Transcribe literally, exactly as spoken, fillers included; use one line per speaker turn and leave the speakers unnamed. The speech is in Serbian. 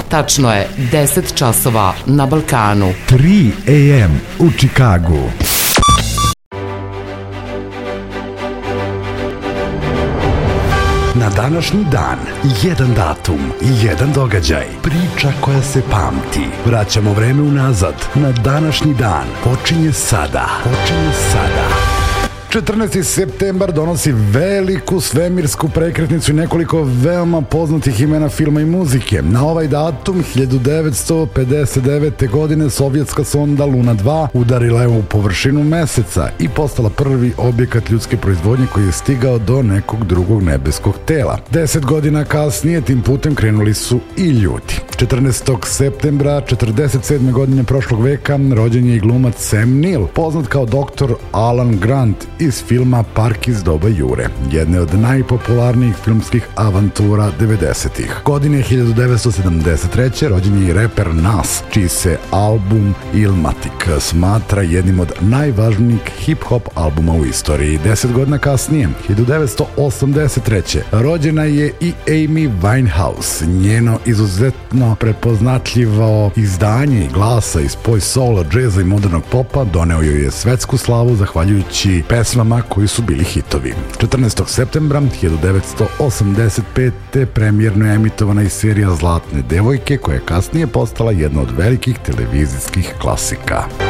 Tačno je deset časova na Balkanu.
tri a m u Čikagu. Na današnji dan, jedan datum, jedan događaj, priča koja se pamti. Vraćamo vreme unazad. Na današnji dan počinje sada. Počinje sada. četrnaesti septembar donosi veliku svemirsku prekretnicu i nekoliko veoma poznatih imena filma i muzike. Na ovaj datum, hiljadu devetsto pedeset devete. godine, sovjetska sonda Luna dva udarila je u površinu meseca i postala prvi objekat ljudske proizvodnje koji je stigao do nekog drugog nebeskog tela. Deset godina kasnije tim putem krenuli su i ljudi. četrnaestog septembra četrdeset sedme. godine prošlog veka rođen je i glumac Sam Neill, poznat kao doktor Alan Grant iz filma Park iz doba Jure, jedne od najpopularnijih filmskih avantura devedesetih. Godine hiljadu devetsto sedamdeset treće. rođen je i reper Nas, čiji se album Illmatic smatra jednim od najvažnijih hip-hop albuma u istoriji. Deset godina kasnije, hiljadu devetsto osamdeset treće. rođena je i Amy Winehouse. Njeno izuzetno prepoznatljivo izdanje i glasa iz spoj soula, džeza i modernog popa doneo joj je svetsku slavu zahvaljujući pesmama koji su bili hitovi. četrnaestog septembra hiljadu devetsto osamdeset pete. premijerno je emitovana i serija Zlatne devojke, koja je kasnije postala jedna od velikih televizijskih klasika.